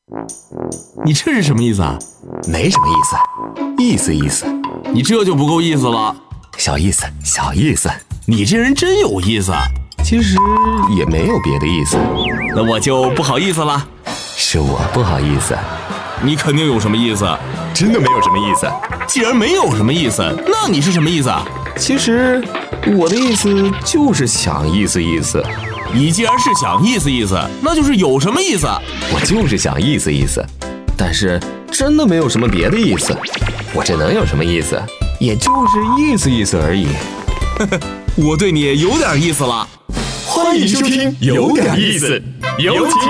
你这是什么意思啊？ 没什么意思，意思。 你这就不够意思了。 小意思，小意思。 你这人真有意思。 其实也没有别的意思。 那我就不好意思了。 是我不好意思。 你肯定有什么意思？ 真的没有什么意思。 既然没有什么意思，那你是什么意思啊？ 其实我的意思就是想意思意思。 你既然是想意思意思，那就是有什么意思？ 我就是想意思意思，但是真的没有什么别的意思。我这能有什么意思？也就是意思意思而已。 我对你有点意思了。 欢迎收听有点意思，有请